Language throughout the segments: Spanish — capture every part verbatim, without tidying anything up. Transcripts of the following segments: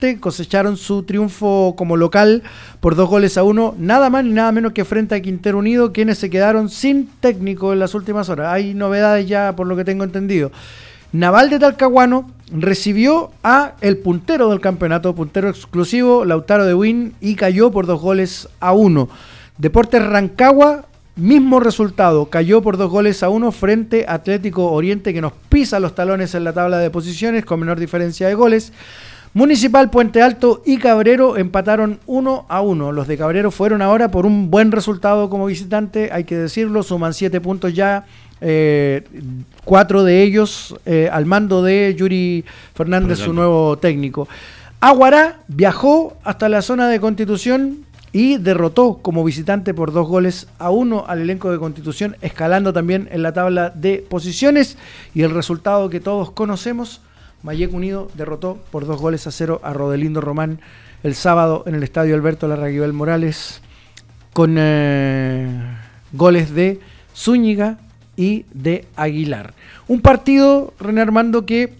cosecharon su triunfo como local por dos goles a uno, nada más ni nada menos que frente a Quintero Unido, quienes se quedaron sin técnico en las últimas horas. Hay novedades ya, por lo que tengo entendido. Naval de Talcahuano recibió a el puntero del campeonato, puntero exclusivo, Lautaro de Win, y cayó por dos goles a uno. Deportes Rancagua, mismo resultado, cayó por dos goles a uno frente a Atlético Oriente, que nos pisa los talones en la tabla de posiciones con menor diferencia de goles. Municipal, Puente Alto y Cabrero empataron uno a uno. Los de Cabrero fueron ahora por un buen resultado como visitante, hay que decirlo, suman siete puntos ya. Eh, cuatro de ellos eh, al mando de Yuri Fernández, su nuevo técnico. Aguará viajó hasta la zona de Constitución y derrotó como visitante por dos goles a uno al elenco de Constitución, escalando también en la tabla de posiciones. Y el resultado que todos conocemos, Malleco Unido derrotó por dos goles a cero a Rodelindo Román el sábado en el estadio Alberto Larraguibel Morales, con eh, goles de Zúñiga y de Aguilar. Un partido, René Armando, que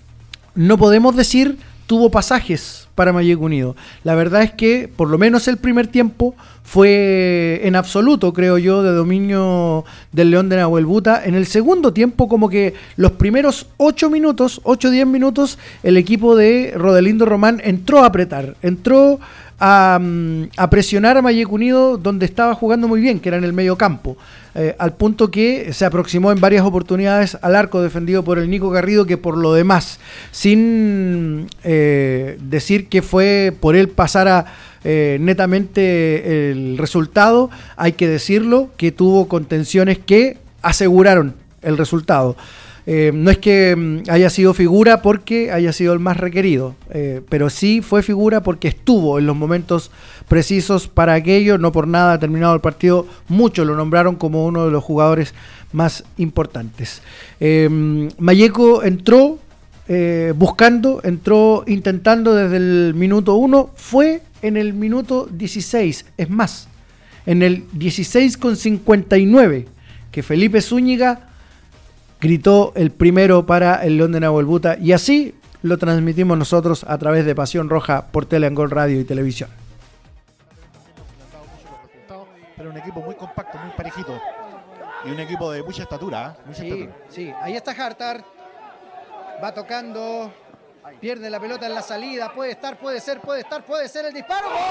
no podemos decir tuvo pasajes para Malleco Unido. La verdad es que por lo menos el primer tiempo fue en absoluto, creo yo, de dominio del León de Nahuelbuta. En el segundo tiempo, como que los primeros ocho minutos, ocho o diez minutos, el equipo de Rodelindo Román entró a apretar, entró a, a presionar a Malleco Unido donde estaba jugando muy bien, que era en el medio campo. Eh, al punto que se aproximó en varias oportunidades al arco defendido por el Nico Garrido, que por lo demás, sin eh, decir que fue por él pasara eh, netamente el resultado, hay que decirlo, que tuvo contenciones que aseguraron el resultado. Eh, no es que mm, haya sido figura porque haya sido el más requerido, eh, pero sí fue figura porque estuvo en los momentos precisos para aquello. No por nada, terminado el partido, muchos lo nombraron como uno de los jugadores más importantes. Eh, Malleco entró eh, buscando, entró intentando desde el minuto uno, fue en el minuto dieciséis, es más, en el dieciséis con cincuenta y nueve, que Felipe Zúñiga gritó el primero para el León de Nahuelbuta, y así lo transmitimos nosotros a través de Pasión Roja por Teleangol Radio y Televisión. Pero un equipo muy compacto, muy parejito, y un equipo de mucha estatura, ¿eh? Mucha sí, estatura. sí, ahí está Hartar, va tocando, pierde la pelota en la salida, puede estar, puede ser, puede estar, puede ser el disparo. ¡Gol!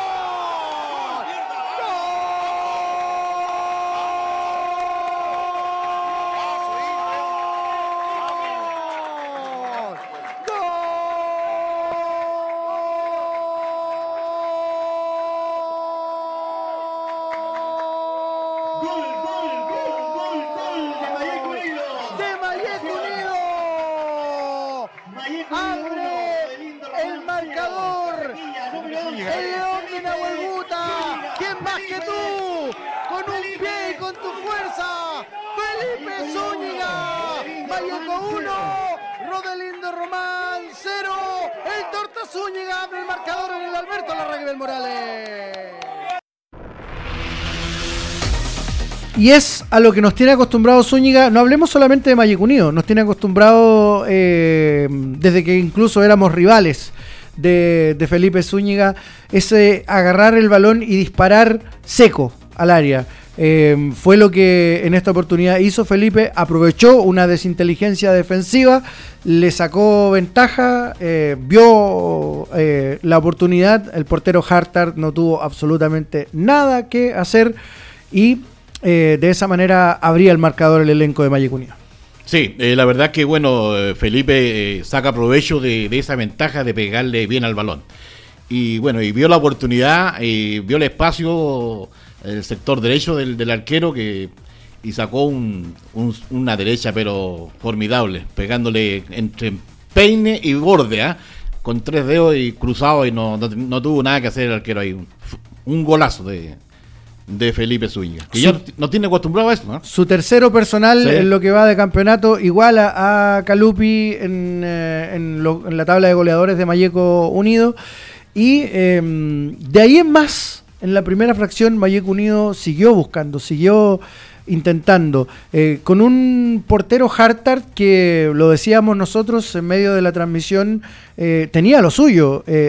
Rodelindo Román, cero. El Torta Zúñiga abre el marcador en el Alberto Larraguibel Morales. Y es a lo que nos tiene acostumbrado Zúñiga. No hablemos solamente de Malleco Unido, nos tiene acostumbrado eh, desde que incluso éramos rivales de, de Felipe Zúñiga, ese agarrar el balón y disparar seco al área. Eh, fue lo que en esta oportunidad hizo Felipe, aprovechó una desinteligencia defensiva, le sacó ventaja, eh, vio eh, la oportunidad, el portero Hartar no tuvo absolutamente nada que hacer y eh, de esa manera abría el marcador el elenco de Malleco Unido. Sí, eh, la verdad que bueno, Felipe eh, saca provecho de, de esa ventaja de pegarle bien al balón. Y bueno, y vio la oportunidad, eh, vio el espacio, el sector derecho del, del arquero que y sacó un, un, una derecha pero formidable, pegándole entre peine y borde, ¿eh? Con tres dedos y cruzado, y no, no, no tuvo nada que hacer el arquero ahí. Un, un golazo de, de Felipe Zúñiga, que ya no tiene acostumbrado a eso, ¿no? Su tercero personal, sí, en lo que va de campeonato, iguala a Calupi en, eh, en, lo, en la tabla de goleadores de Malleco Unido. Y eh, de ahí en más, en la primera fracción, Malleco Unido siguió buscando, siguió intentando, eh, con un portero Hartar que, lo decíamos nosotros en medio de la transmisión, eh, tenía lo suyo. Eh,